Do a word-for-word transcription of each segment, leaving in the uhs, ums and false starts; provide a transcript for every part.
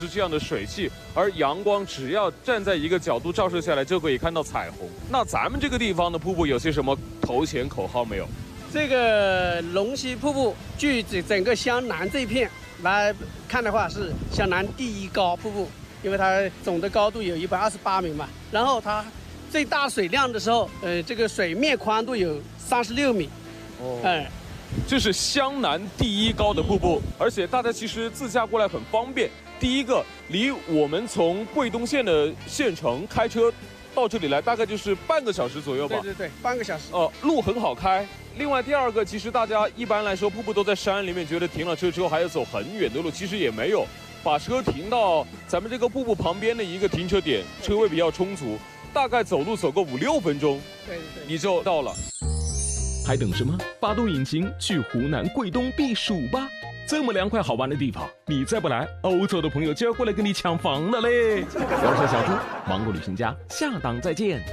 是这样的水汽，而阳光只要站在一个角度照射下来，就可以看到彩虹。那咱们这个地方的瀑布有些什么头衔口号没有？ 这个龙溪瀑布，据整整个湘南这一片来看的话，是湘南第一高瀑布，因为它总的高度有一百二十八米嘛。然后它最大水量的时候，呃，这个水面宽度有三十六米。哦，嗯。 这是湘南第一高的瀑布，而且大家其实自驾过来很方便。第一个，离我们从桂东县的县城开车到这里来，大概就是半个小时左右吧。 对对对，半个小时。 呃，路很好开。另外，第二个，其实大家一般来说，瀑布都在山里面，觉得停了车之后还要走很远的路，其实也没有，把车停到咱们这个瀑布旁边的一个停车点，车位比较充足，大概走路走个五六分钟， 对对对， 你就到了。 还等什么？发动引擎去湖南桂东避暑吧！这么凉快好玩的地方，你再不来，欧洲的朋友就要过来跟你抢房了嘞！我是小猪，芒果旅行家，下档再见。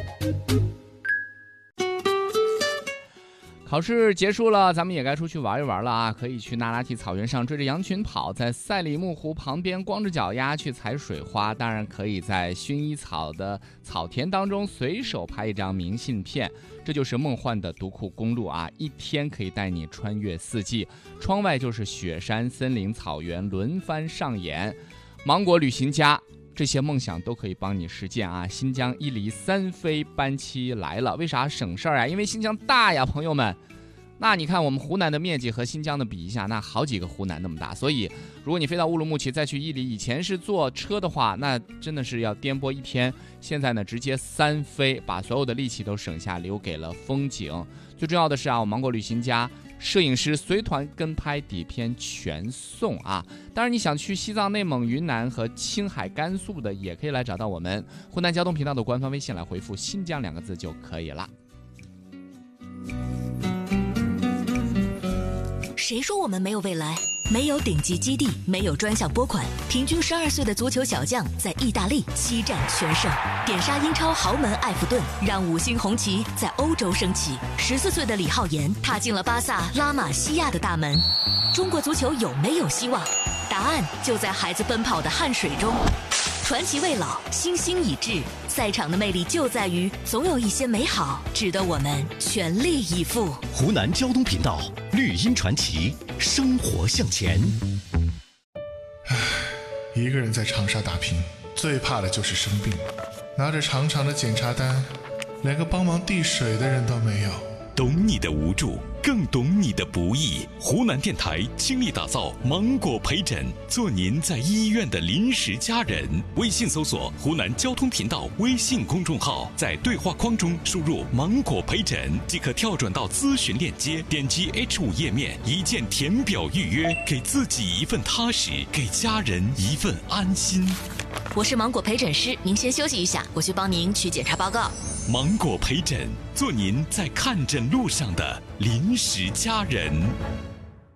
考试结束了，咱们也该出去玩一玩了啊！可以去那拉提草原上追着羊群跑，在赛里木湖旁边光着脚丫去采水花，当然可以在薰衣草的草田当中随手拍一张明信片。这就是梦幻的独库公路啊！一天可以带你穿越四季，窗外就是雪山、森林、草原轮番上演。芒果旅行家，这些梦想都可以帮你实践啊！新疆伊犁三飞班期来了，为啥省事儿啊？因为新疆大呀，朋友们。那你看我们湖南的面积和新疆的比一下，那好几个湖南那么大，所以如果你飞到乌鲁木齐再去伊犁，以前是坐车的话，那真的是要颠簸一天。现在呢，直接三飞，把所有的力气都省下，留给了风景。最重要的是啊，我芒果旅行家摄影师随团跟拍底片全送啊！当然，你想去西藏、内蒙、云南和青海、甘肃的，也可以来找到我们湖南交通频道的官方微信来回复“新疆”两个字就可以了。 谁说我们没有未来？没有顶级基地，没有专项拨款，平均十二岁的足球小将在意大利七战全胜，点杀英超豪门埃弗顿，让五星红旗在欧洲升起。十四岁的李浩言踏进了巴萨拉玛西亚的大门。中国足球有没有希望？答案就在孩子奔跑的汗水中。传奇未老，星星已至，赛场的魅力就在于总有一些美好值得我们全力以赴。 湖南交通频道绿茵传奇，生活向前。 唉，一个人在长沙打拼，最怕的就是生病，拿着长长的检查单，连个帮忙递水的人都没有。 懂你的无助，更懂你的不易。湖南电台倾力打造芒果陪诊，做您在医院的临时家人。微信搜索湖南交通频道微信公众号，在对话框中输入芒果陪诊即可跳转到咨询链接，点击 H 五 页面一键填表预约，给自己一份踏实，给家人一份安心。 我是芒果陪诊师，您先休息一下，我去帮您取检查报告。 芒果陪诊，做您在看诊路上的临时家人。